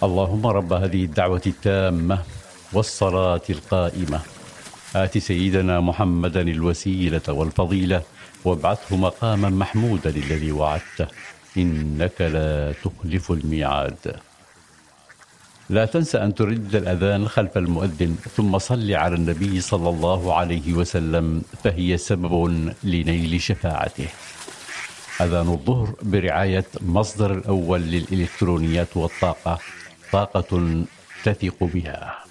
اللهم رب هذه الدعوة التامة والصلاة القائمة آت سيدنا محمدا الوسيلة والفضيلة وابعثه مقاما محمودا الذي وعدته إنك لا تخلف الميعاد. لا تنس أن تردد الأذان خلف المؤذن ثم صل على النبي صلى الله عليه وسلم فهي سبب لنيل شفاعته. أذان الظهر برعاية مصدر الأول للإلكترونيات والطاقة، طاقة تثق بها.